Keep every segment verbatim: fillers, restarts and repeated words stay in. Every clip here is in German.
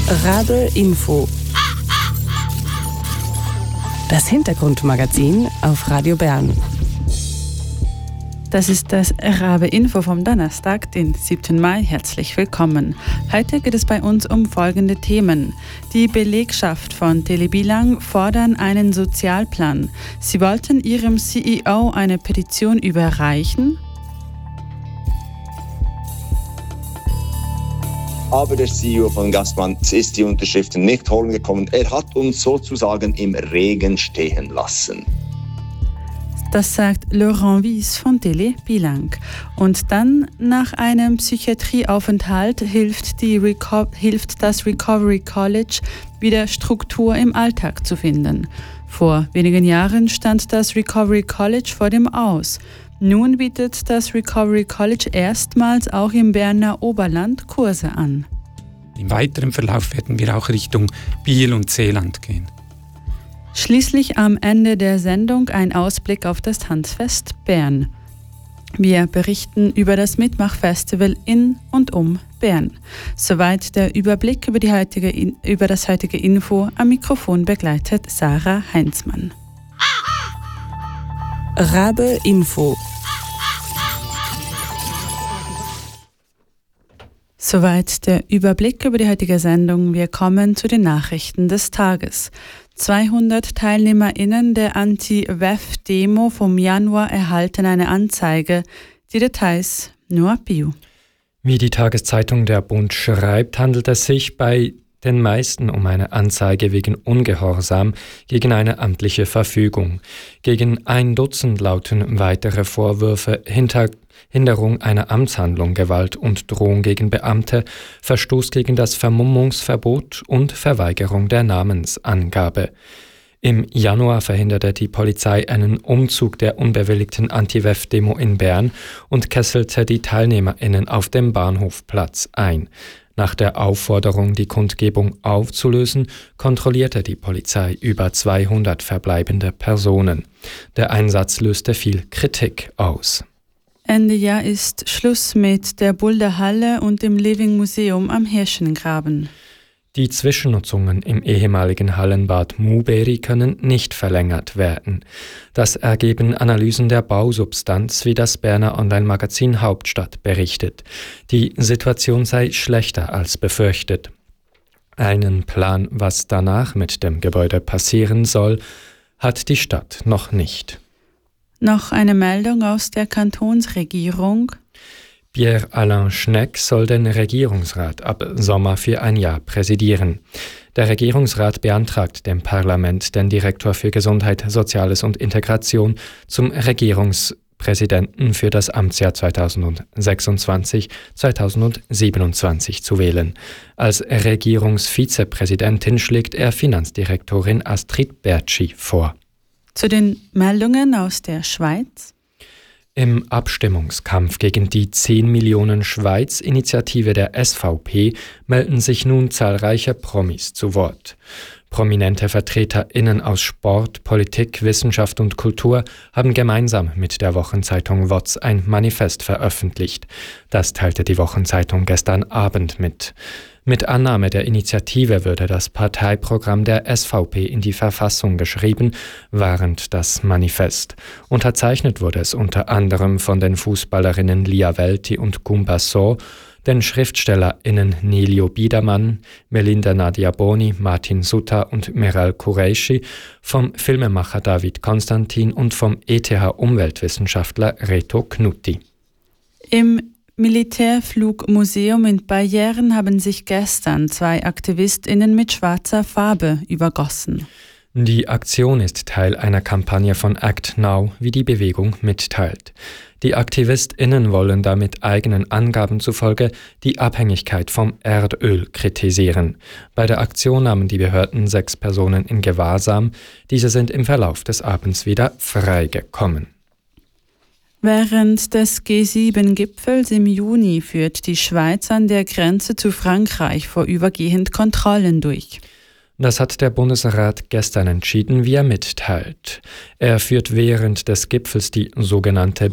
Rabe Info. Das Hintergrundmagazin auf Radio Bern. Das ist das Rabe Info vom Donnerstag, den siebten Mai. Herzlich willkommen. Heute geht es bei uns um folgende Themen. Die Belegschaft von Tele Bilang fordern einen Sozialplan. Sie wollten ihrem C E O eine Petition überreichen. Aber der C E O von Gasman ist die Unterschriften nicht holen gekommen. Er hat uns sozusagen im Regen stehen lassen. Das sagt Laurent Wies von Tele Bilang. Und dann, nach einem Psychiatrieaufenthalt, hilft, die Reco- hilft das Recovery College, wieder Struktur im Alltag zu finden. Vor wenigen Jahren stand das Recovery College vor dem Aus. Nun bietet das Recovery College erstmals auch im Berner Oberland Kurse an. Im weiteren Verlauf werden wir auch Richtung Biel und Seeland gehen. Schließlich am Ende der Sendung ein Ausblick auf das Tanzfest Bern. Wir berichten über das Mitmachfestival in und um Bern. Soweit der Überblick über, die heutige, über das heutige Info. Am Mikrofon begleitet Sarah Heinzmann. Rabe Info. Soweit der Überblick über die heutige Sendung. Wir kommen zu den Nachrichten des Tages. zweihundert TeilnehmerInnen der Anti-W E F-Demo vom Januar erhalten eine Anzeige. Die Details Noah Biu. Wie die Tageszeitung Der Bund schreibt, handelt es sich bei den meisten um eine Anzeige wegen Ungehorsam gegen eine amtliche Verfügung. Gegen ein Dutzend lauten weitere Vorwürfe: Hinter Hinderung einer Amtshandlung, Gewalt und Drohung gegen Beamte, Verstoß gegen das Vermummungsverbot und Verweigerung der Namensangabe. Im Januar verhinderte die Polizei einen Umzug der unbewilligten Anti-W E F-Demo in Bern und kesselte die TeilnehmerInnen auf dem Bahnhofplatz ein. Nach der Aufforderung, die Kundgebung aufzulösen, kontrollierte die Polizei über zweihundert verbleibende Personen. Der Einsatz löste viel Kritik aus. Ende Jahr ist Schluss mit der Boulderhalle und dem Living Museum am Hirschengraben. Die Zwischennutzungen im ehemaligen Hallenbad Muberi können nicht verlängert werden. Das ergeben Analysen der Bausubstanz, wie das Berner Online-Magazin Hauptstadt berichtet. Die Situation sei schlechter als befürchtet. Einen Plan, was danach mit dem Gebäude passieren soll, hat die Stadt noch nicht. Noch eine Meldung aus der Kantonsregierung. Pierre-Alain Schnegg soll den Regierungsrat ab Sommer für ein Jahr präsidieren. Der Regierungsrat beantragt dem Parlament, den Direktor für Gesundheit, Soziales und Integration zum Regierungspräsidenten für das Amtsjahr zweitausendsechsundzwanzig zweitausendsiebenundzwanzig zu wählen. Als Regierungsvizepräsidentin schlägt er Finanzdirektorin Astrid Bertschi vor. Zu den Meldungen aus der Schweiz. Im Abstimmungskampf gegen die zehn Millionen Schweiz-Initiative der S V P melden sich nun zahlreiche Promis zu Wort. Prominente VertreterInnen aus Sport, Politik, Wissenschaft und Kultur haben gemeinsam mit der Wochenzeitung W O Z ein Manifest veröffentlicht. Das teilte die Wochenzeitung gestern Abend mit. Mit Annahme der Initiative würde das Parteiprogramm der S V P in die Verfassung geschrieben, warnt das Manifest. Unterzeichnet wurde es unter anderem von den Fußballerinnen Lia Welti und Gumba So, den SchriftstellerInnen Nelio Biedermann, Melinda Nadia Boni, Martin Sutter und Meral Qureshi, vom Filmemacher David Konstantin und vom E T H-Umweltwissenschaftler Reto Knutti. Im Militärflugmuseum in Bayern haben sich gestern zwei AktivistInnen mit schwarzer Farbe übergossen. Die Aktion ist Teil einer Kampagne von Act Now, wie die Bewegung mitteilt. Die AktivistInnen wollen damit eigenen Angaben zufolge die Abhängigkeit vom Erdöl kritisieren. Bei der Aktion nahmen die Behörden sechs Personen in Gewahrsam. Diese sind im Verlauf des Abends wieder freigekommen. Während des G sieben Gipfels im Juni führt die Schweiz an der Grenze zu Frankreich vorübergehend Kontrollen durch. Das hat der Bundesrat gestern entschieden, wie er mitteilt. Er führt während des Gipfels die sogenannte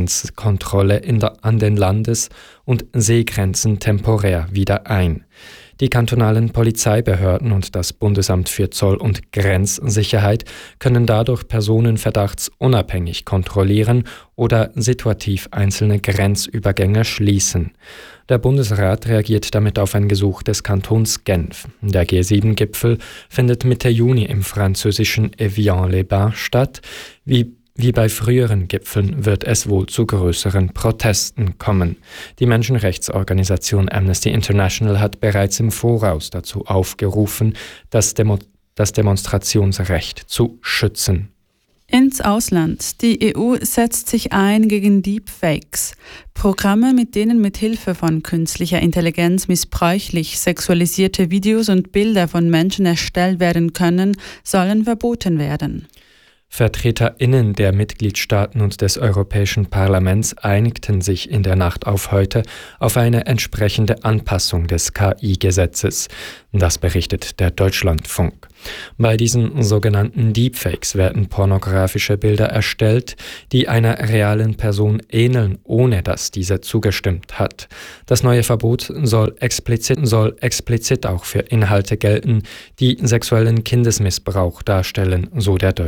Binnengrenzkontrolle in der, an den Landes- und Seegrenzen temporär wieder ein. Die kantonalen Polizeibehörden und das Bundesamt für Zoll- und Grenzsicherheit können dadurch Personen verdachtsunabhängig kontrollieren oder situativ einzelne Grenzübergänge schließen. Der Bundesrat reagiert damit auf ein Gesuch des Kantons Genf. Der G sieben Gipfel findet Mitte Juni im französischen Evian-les-Bains statt. Wie Wie bei früheren Gipfeln wird es wohl zu größeren Protesten kommen. Die Menschenrechtsorganisation Amnesty International hat bereits im Voraus dazu aufgerufen, das, Demo- das Demonstrationsrecht zu schützen. Ins Ausland. Die E U setzt sich ein gegen Deepfakes. Programme, mit denen mit Hilfe von künstlicher Intelligenz missbräuchlich sexualisierte Videos und Bilder von Menschen erstellt werden können, sollen verboten werden. VertreterInnen der Mitgliedstaaten und des Europäischen Parlaments einigten sich in der Nacht auf heute auf eine entsprechende Anpassung des K I-Gesetzes. Das berichtet der Deutschlandfunk. Bei diesen sogenannten Deepfakes werden pornografische Bilder erstellt, die einer realen Person ähneln, ohne dass diese zugestimmt hat. Das neue Verbot soll explizit, soll explizit auch für Inhalte gelten, die sexuellen Kindesmissbrauch darstellen, so der Deutschlandfunk.